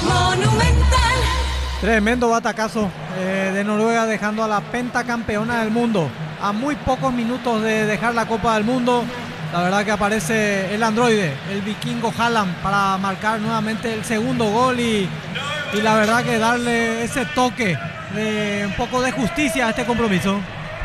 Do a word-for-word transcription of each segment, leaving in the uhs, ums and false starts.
Monumental. Tremendo batacazo eh, de Noruega, dejando a la pentacampeona del mundo a muy pocos minutos de dejar la Copa del Mundo. La verdad que aparece el androide, el vikingo Haaland, para marcar nuevamente el segundo gol y, y la verdad que darle ese toque de un poco de justicia a este compromiso.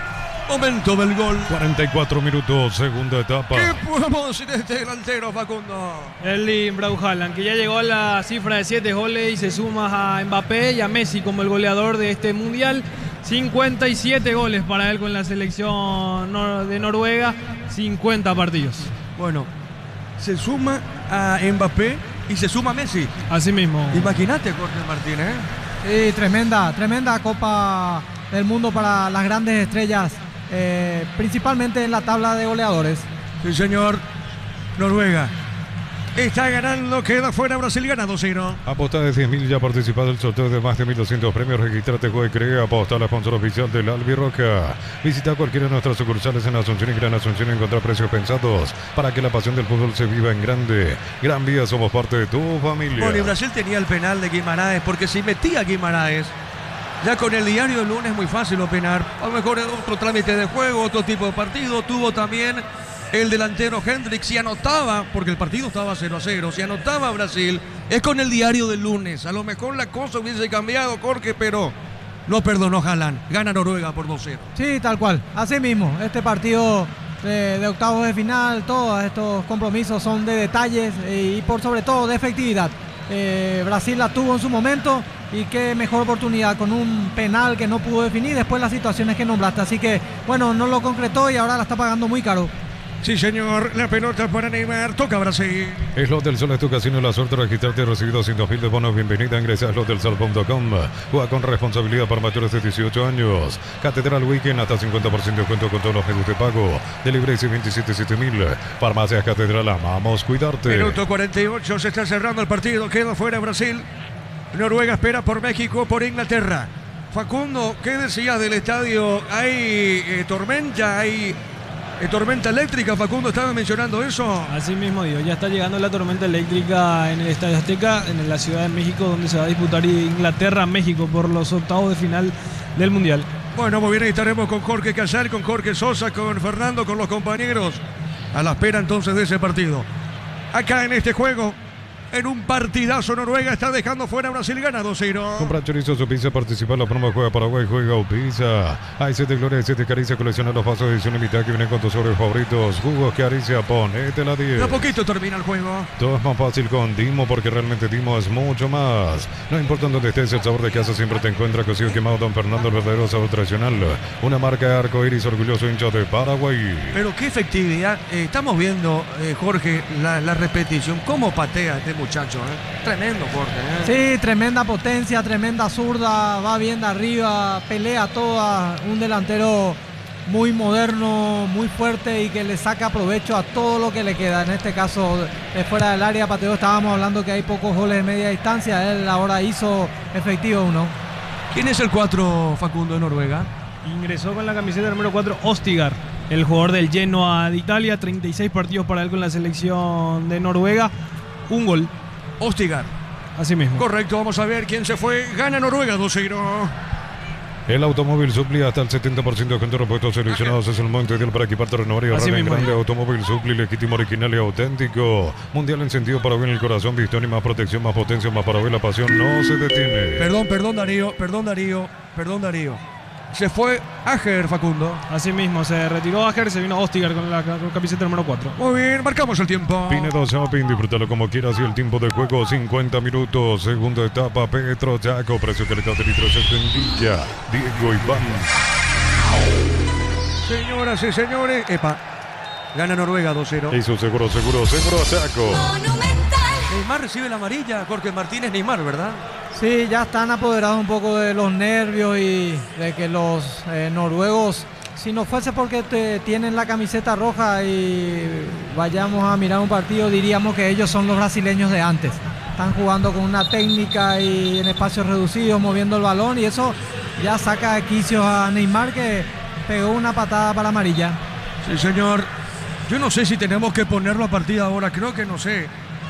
Momento del gol. cuarenta y cuatro minutos, segunda etapa. ¿Qué podemos decir de este delantero, Facundo? Erling Braut Haaland, que ya llegó a la cifra de siete goles y se suma a Mbappé y a Messi como el goleador de este mundial. cincuenta y siete goles para él con la selección de Noruega, cincuenta partidos. Bueno, se suma a Mbappé y se suma a Messi. Así mismo. Imagínate, Jorge Martínez. ¿eh? Sí, tremenda, tremenda Copa del Mundo para las grandes estrellas, eh, principalmente en la tabla de goleadores. Sí, señor. Noruega está ganando, queda fuera Brasil, gana dos cero. Aposta de diez mil, ya ha participado el sorteo de más de mil doscientos premios. Registrate, juega y crea. Aposta, la sponsor oficial del Albirroja. Visita cualquiera de nuestras sucursales en Asunción y Gran Asunción y encontrar precios pensados para que la pasión del fútbol se viva en grande. Gran Vía, somos parte de tu familia. Bueno, y Brasil tenía el penal de Guimaraes, porque si metía Guimaraes, ya con el diario del lunes muy fácil opinar. A lo mejor otro trámite de juego, otro tipo de partido. Tuvo también el delantero Hendrix, si anotaba, porque el partido estaba cero a cero, si anotaba Brasil, es con el diario del lunes. A lo mejor la cosa hubiese cambiado, Jorge, pero no perdonó Haaland. Gana Noruega por dos cero. Sí, tal cual. Así mismo, este partido de, de octavos de final, todos estos compromisos son de detalles y, y por sobre todo de efectividad. Eh, Brasil la tuvo en su momento y qué mejor oportunidad con un penal que no pudo definir, después las situaciones que nombraste. Así que, bueno, no lo concretó y ahora la está pagando muy caro. Sí, señor, la pelota para Neymar, toca Brasil. Slot del Sol es tu casino, la suerte de registrarte y recibir doscientos mil de bonos. Bienvenida, ingresa a slot del sol punto com. Juega con responsabilidad para mayores de dieciocho años. Catedral Weekend, hasta cincuenta por ciento de descuento con todos los medios de pago. Delivery veintisiete siete mil. Farmacias Catedral, amamos cuidarte. Minuto cuarenta y ocho, se está cerrando el partido, queda fuera Brasil. Noruega espera por México, por Inglaterra. Facundo, ¿qué decías del estadio? ¿Hay eh, tormenta? ¿Hay eh, tormenta eléctrica? Facundo estaba mencionando eso. Así mismo digo, ya está llegando la tormenta eléctrica en el Estadio Azteca, en la Ciudad de México, donde se va a disputar Inglaterra-México por los octavos de final del Mundial. Bueno, muy bien, ahí estaremos con Jorge Casal, con Jorge Sosa, con Fernando, con los compañeros, a la espera entonces de ese partido. Acá en este juego, en un partidazo, Noruega está dejando fuera a Brasil, gana dos cero. Compra chorizo su pizza, participa en la promo, juega Paraguay, juega o pizza. Hay siete gloria, siete caricia, colecciona los vasos de edición limitada que vienen con tus sobres favoritos. Jugos que Aricia, ponete la diez. De a poquito termina el juego. Todo es más fácil con Dimo, porque realmente Dimo es mucho más. No importa dónde estés, el sabor de casa siempre te encuentra. Cocido quemado Don Fernando, el verdadero sabor tradicional. Una marca de arco iris, orgulloso hincha de Paraguay. Pero qué efectividad. Eh, estamos viendo, eh, Jorge, la, la repetición. Cómo patea este muchacho, ¿eh? Tremendo, Jorge, ¿eh? Sí, tremenda potencia, tremenda zurda, va bien de arriba, pelea toda, un delantero muy moderno, muy fuerte y que le saca provecho a todo lo que le queda. En este caso, de fuera del área, Pateo, estábamos hablando que hay pocos goles de media distancia, él ahora hizo efectivo uno. ¿Quién es el cuatro, Facundo, de Noruega? Ingresó con la camiseta número cuatro, Ostigar, el jugador del Genoa de Italia, treinta y seis partidos para él con la selección de Noruega, un gol. Ostigar. Así mismo. Correcto, vamos a ver quién se fue. Gana Noruega dos cero. El automóvil Supli hasta el setenta por ciento de gente de repuestos seleccionados. Es el momento ideal para equiparte, renovar y ahorrar en grande. Mismo. Automóvil Supli, legítimo, original y auténtico. Mundial en sentido para bien el corazón. Vistón y más protección, más potencia, más para ver. La pasión no se detiene. Perdón, perdón Darío, perdón Darío, perdón Darío. Se fue Ager, Facundo. Así mismo, se retiró Ager, se vino Ostigar con la con camiseta número cuatro. Muy bien, marcamos el tiempo. Pinedo Shopping, disfrútalo como quieras y el tiempo de juego cincuenta minutos. Segunda etapa, Petro Chaco, precio calidad de litro setenta. Diego Iván. Señoras y señores, epa, gana Noruega dos cero. Hizo seguro, seguro, seguro Chaco. Monumental. Neymar recibe la amarilla, Jorge Martínez, Neymar, ¿verdad? Sí, ya están apoderados un poco de los nervios y de que los eh, noruegos, si no fuese porque te, tienen la camiseta roja y vayamos a mirar un partido, diríamos que ellos son los brasileños de antes. Están jugando con una técnica y en espacios reducidos, moviendo el balón, y eso ya saca de quicios a Neymar, que pegó una patada para amarilla. Sí, señor. Yo no sé si tenemos que ponerlo a partida ahora, creo que no sé.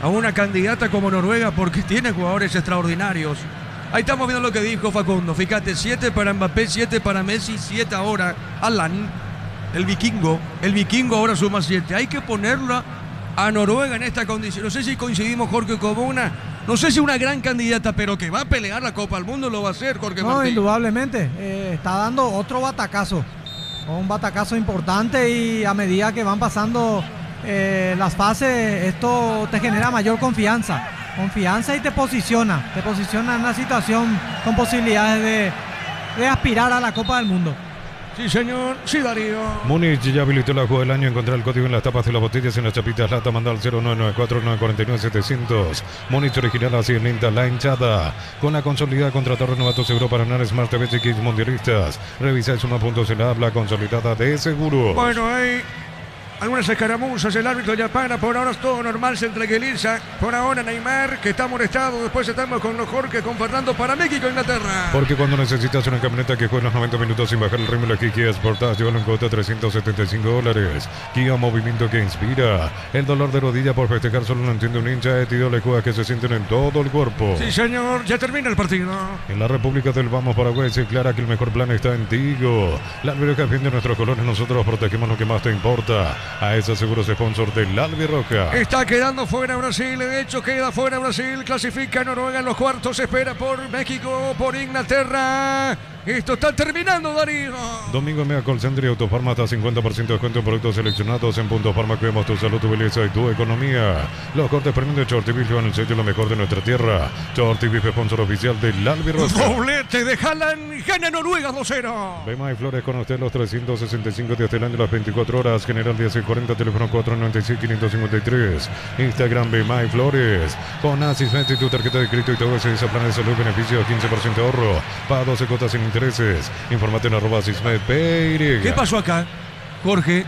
a una candidata como Noruega porque tiene jugadores extraordinarios. Ahí estamos viendo lo que dijo Facundo. Fíjate, siete para Mbappé, siete para Messi, siete ahora. Alan, el vikingo. El vikingo ahora suma siete. Hay que ponerla a Noruega en esta condición. No sé si coincidimos, Jorge, como una... No sé si una gran candidata, pero que va a pelear la Copa del Mundo lo va a hacer, Jorge No, Martín. indudablemente. Eh, está dando otro batacazo. Un batacazo importante y a medida que van pasando eh, las fases, esto te genera mayor confianza. Confianza y te posiciona. Te posiciona en una situación con posibilidades de, de aspirar a la Copa del Mundo. Sí, señor. Sí, Darío. Múnich ya habilitó la jugada del año. Encontrar el código en las tapas de las botellas en las chapitas lata. Manda al cero nueve nueve cuatro nueve cuatro nueve siete cero cero. Múnich original, así en lenta la hinchada. Con la consolidada contratar renovados Euro para ganar Smart T V y Kits mundialistas. Revisa y suma puntos en la habla consolidada de seguros. Bueno, hay algunas escaramuzas. El árbitro ya para. Por ahora es todo normal. Se tranquiliza. Por ahora Neymar, que está molestado. Después estamos con los Jorge, con Fernando para México, Inglaterra. Porque cuando necesitas una camioneta que juegue los noventa minutos sin bajar el ritmo, la Kia Sportage, llévalo en cuota trescientos setenta y cinco dólares. Kia, movimiento que inspira. El dolor de rodilla por festejar solo no entiende un hincha de Tido Lecuas que se sienten en todo el cuerpo. Sí, señor. Ya termina el partido. En la República del Vamos Paraguay se aclara que el mejor plan está en Tigo. La albirroja defiende nuestros colores, nosotros protegemos lo que más te importa. A esa seguros sponsor del albirroja. Está quedando fuera Brasil, de hecho queda fuera Brasil, clasifica Noruega en los cuartos, espera por México, por Inglaterra. Esto está terminando, Darío. Domingo en Mega Call Center y Autofarma hasta cincuenta por ciento de descuento en productos seleccionados. En Punto Farma cuidamos tu salud, tu belleza y tu economía. Los cortes premium de Shorty Beef van el sello lo mejor de nuestra tierra. Shorty Beef, sponsor oficial del albirroja. Doblete de Haaland, gana Noruega dos cero. Bema y Flores con usted los trescientos sesenta y cinco días del año, las veinticuatro horas. General dieciséis cuarenta, teléfono cuatro nueve seis, cinco cinco tres. Instagram Bema y Flores. Con Asismet y tu tarjeta de crédito y todo ese plan de salud, beneficio quince por ciento de ahorro. Para doce cuotas sin intereses. Informate en arroba Asismet P Y. ¿Qué pasó acá, Jorge?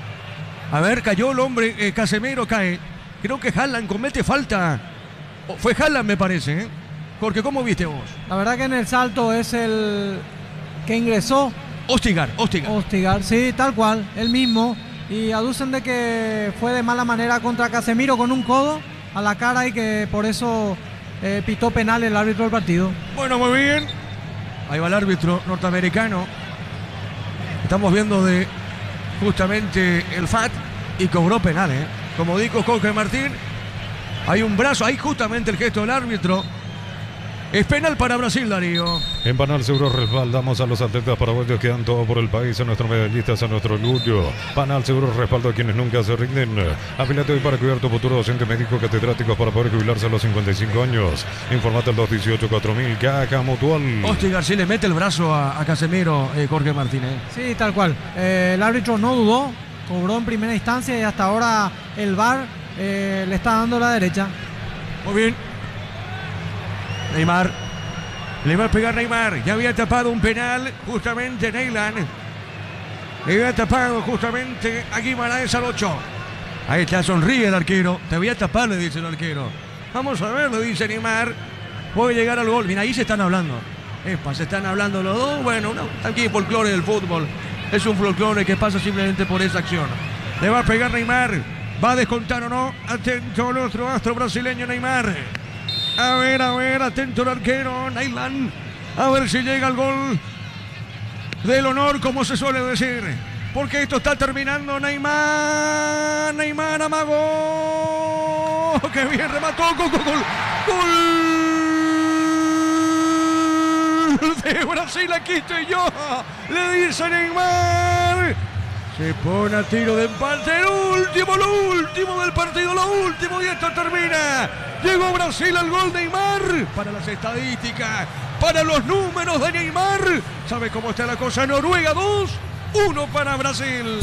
A ver, cayó el hombre, eh, Casemiro cae. Creo que Haaland comete falta. Oh, fue Haaland, me parece, ¿eh? Jorge, ¿cómo viste vos? La verdad que en el salto es el que ingresó. Hostigar, Hostigar. Hostigar, sí, tal cual, el mismo. Y aducen de que fue de mala manera contra Casemiro con un codo a la cara y que por eso eh, pitó penal el árbitro del partido. Bueno, muy bien. Ahí va el árbitro norteamericano. Estamos viendo de justamente el F A T y cobró penal, ¿eh? Como dijo Jorge Martín, hay un brazo, ahí justamente el gesto del árbitro. Es penal para Brasil, Darío. En Panal Seguros respaldamos a los atletas paraguayos que dan todo por el país, a nuestros medallistas, a nuestro orgullo. Panal Seguros respalda a quienes nunca se rinden. Afílate hoy para cuidar tu futuro, docente médico catedrático para poder jubilarse a los cincuenta y cinco años. Informate al dos dieciocho cuatro mil, Caja Mutual. Hostigar sí le mete el brazo a, a Casemiro, eh, Jorge Martínez. Sí, tal cual. Eh, el árbitro no dudó, cobró en primera instancia y hasta ahora el V A R eh, le está dando la derecha. Muy bien. Neymar, le va a pegar Neymar, ya había tapado un penal justamente Neyland, le había tapado justamente a Guimaraes al ocho, ahí está, sonríe el arquero, te voy a tapar, le dice el arquero, vamos a ver, le dice Neymar, puede llegar al gol, mira, ahí se están hablando, Epa, se están hablando los dos, bueno, no, aquí folclore del fútbol, es un folclore que pasa simplemente por esa acción, le va a pegar Neymar, va a descontar o no, atento nuestro astro brasileño Neymar. A ver, a ver, atento el arquero, Neyland. A ver si llega el gol del honor, como se suele decir. Porque esto está terminando. Neymar, Neymar amagó. ¡Qué bien remató! ¡Gol, gol, gol! ¡Gol de Brasil! Aquí estoy yo. Le dice Neymar. Se pone a tiro de empate, el último, lo último del partido, lo último, y esto termina. Llegó Brasil al gol de Neymar. Para las estadísticas, para los números de Neymar. ¿Sabe cómo está la cosa? Noruega dos, uno para Brasil.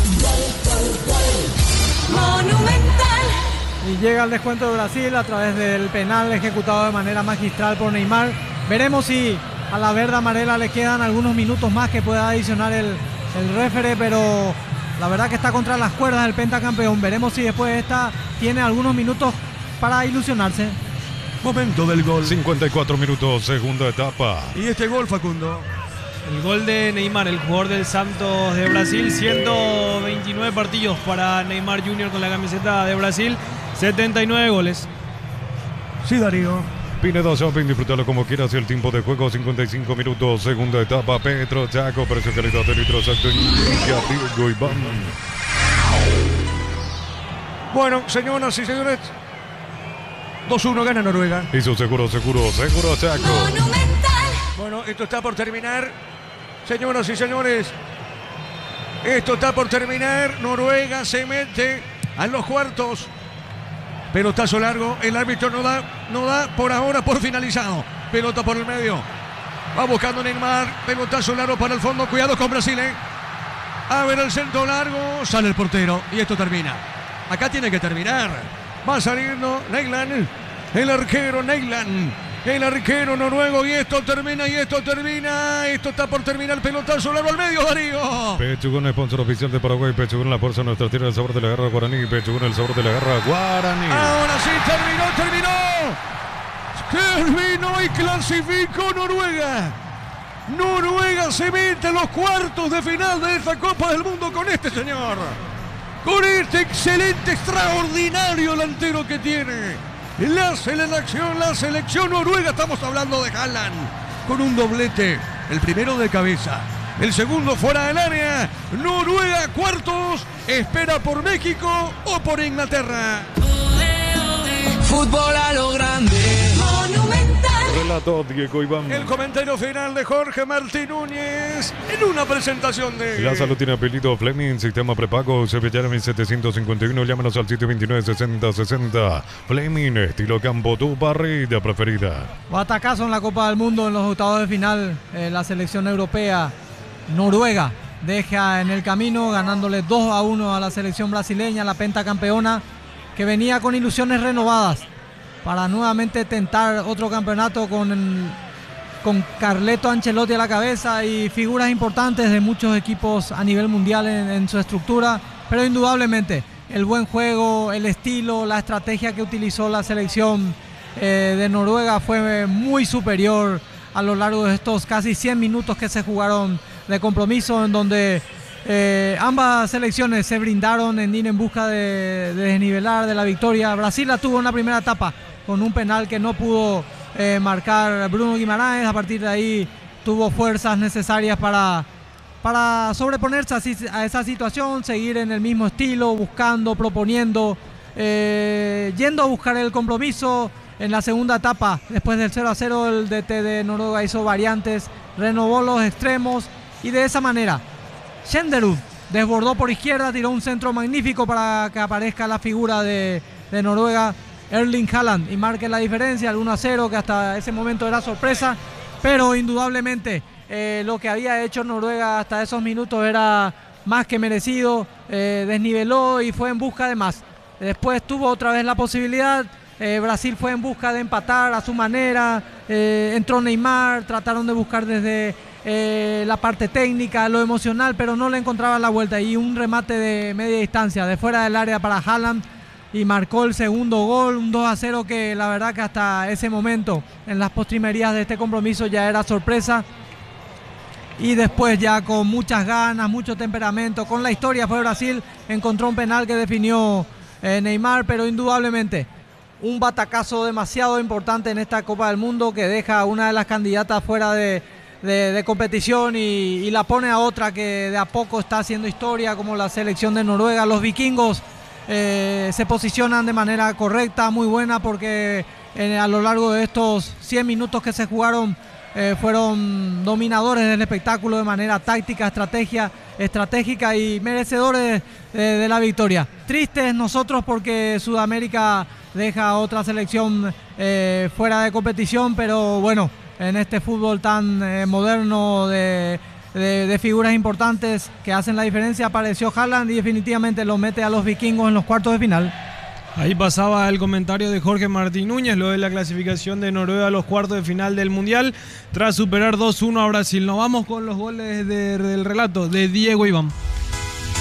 Monumental. Y llega el descuento de Brasil a través del penal ejecutado de manera magistral por Neymar. Veremos si a la verde amarela le quedan algunos minutos más que pueda adicionar el, el referee, pero la verdad que está contra las cuerdas el pentacampeón. Veremos si después de esta tiene algunos minutos para ilusionarse. Momento del gol. cincuenta y cuatro minutos, segunda etapa. Y este gol, Facundo. El gol de Neymar, el jugador del Santos de Brasil, ciento veintinueve partidos para Neymar junior con la camiseta de Brasil, setenta y nueve goles. Sí, Darío. Pineda Shopping, disfrútalo como quieras. El tiempo de juego, cincuenta y cinco minutos. Segunda etapa, Petro Chaco. Precio calidad de litros. Acto Diego Iván. Bueno, señoras y señores, dos uno gana Noruega. Hizo seguro, seguro, seguro Chaco. Monumental. Bueno, esto está por terminar. Señoras y señores, esto está por terminar. Noruega se mete a los cuartos. Pelotazo largo. El árbitro no da, no da por ahora por finalizado. Pelota por el medio. Va buscando Neymar. Pelotazo largo para el fondo. Cuidado con Brasil, ¿eh? A ver el centro largo. Sale el portero. Y esto termina. Acá tiene que terminar. Va saliendo Neyland. El arquero Neyland. El arquero noruego. Y esto termina. Y esto termina. Esto está por terminar. Pelotazo largo al medio, Darío. Pechugón, sponsor oficial de Paraguay. Pechugón, la fuerza de nuestra tierra. El sabor de la garra guaraní. Pechugón, el sabor de la garra guaraní. Ahora sí, terminó, terminó. Terminó y clasificó Noruega. Noruega se mete en los cuartos de final de esta Copa del Mundo con este señor. Con este excelente, extraordinario delantero que tiene. La selección, la selección noruega. Estamos hablando de Haaland. Con un doblete. El primero de cabeza. El segundo fuera del área. Noruega, cuartos. Espera por México o por Inglaterra. Fútbol a lo grande. Monumental. Relato Diego Iván. El comentario final de Jorge Martín Núñez en una presentación de... La salud tiene apellido Fleming, sistema prepago, Sevillana mil setecientos cincuenta y uno, llámanos al sitio veintinueve sesenta sesenta. Fleming, estilo campo, tu parrilla preferida. Batacazo en la Copa del Mundo en los octavos de final. Eh, la selección europea, Noruega, deja en el camino ganándole dos a uno a la selección brasileña, la pentacampeona, que venía con ilusiones renovadas para nuevamente tentar otro campeonato con, con Carleto Ancelotti a la cabeza y figuras importantes de muchos equipos a nivel mundial en, en su estructura, pero indudablemente el buen juego, el estilo, la estrategia que utilizó la selección eh, de Noruega fue muy superior a lo largo de estos casi cien minutos que se jugaron de compromiso, en donde eh, ambas selecciones se brindaron en ir en busca de, de desnivelar, de la victoria. Brasil la tuvo en la primera etapa con un penal que no pudo eh, marcar Bruno Guimaraes. A partir de ahí tuvo fuerzas necesarias para, para sobreponerse a, a esa situación, seguir en el mismo estilo, buscando, proponiendo, eh, yendo a buscar el compromiso. En la segunda etapa, después del cero a cero, el D T de Noruega hizo variantes, renovó los extremos y de esa manera Schenderud desbordó por izquierda, tiró un centro magnífico para que aparezca la figura de, de Noruega, Erling Haaland, y marque la diferencia, el uno a cero, que hasta ese momento era sorpresa, pero indudablemente eh, lo que había hecho Noruega hasta esos minutos era más que merecido, eh, desniveló y fue en busca de más. Después tuvo otra vez la posibilidad, eh, Brasil fue en busca de empatar a su manera, eh, entró Neymar, trataron de buscar desde eh, la parte técnica, lo emocional, pero no le encontraban la vuelta, y un remate de media distancia, de fuera del área para Haaland, y marcó el segundo gol, un dos a cero que la verdad que hasta ese momento en las postrimerías de este compromiso ya era sorpresa. Y después ya con muchas ganas, mucho temperamento, con la historia fue Brasil, encontró un penal que definió eh, Neymar, pero indudablemente un batacazo demasiado importante en esta Copa del Mundo que deja a una de las candidatas fuera de, de, de competición y, y la pone a otra que de a poco está haciendo historia, como la selección de Noruega. Los vikingos Eh, se posicionan de manera correcta, muy buena, porque eh, a lo largo de estos cien minutos que se jugaron eh, fueron dominadores del espectáculo de manera táctica, estrategia, estratégica y merecedores de, de la victoria. Tristes nosotros porque Sudamérica deja a otra selección eh, fuera de competición, pero bueno, en este fútbol tan eh, moderno de De, de figuras importantes que hacen la diferencia, apareció Haaland y definitivamente lo mete a los vikingos en los cuartos de final. Ahí pasaba el comentario de Jorge Martín Núñez, lo de la clasificación de Noruega a los cuartos de final del Mundial, tras superar dos uno a Brasil. Nos vamos con los goles de, del relato de Diego Iván.